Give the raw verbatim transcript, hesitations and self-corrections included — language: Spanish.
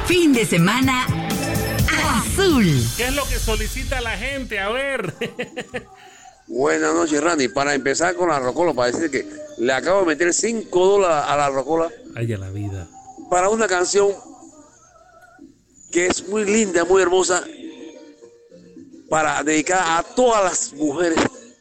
Fin de semana azul. ¿Qué es lo que solicita la gente? A ver. Buenas noches, Randy. Para empezar con la rocola, para decir que le acabo de meter cinco dólares a la rocola. Ay, a la vida. Para una canción que es muy linda, muy hermosa, para dedicar a todas las mujeres